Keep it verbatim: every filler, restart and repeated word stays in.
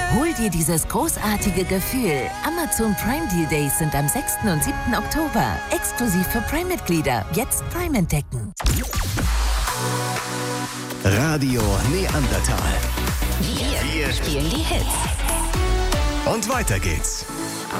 Hol dir dieses großartige Gefühl. Amazon Prime Deal Days sind am sechsten und siebten Oktober. Exklusiv für Prime-Mitglieder. Jetzt Prime entdecken. Radio Neandertal. Wir, Wir spielen die Hits. Und weiter geht's.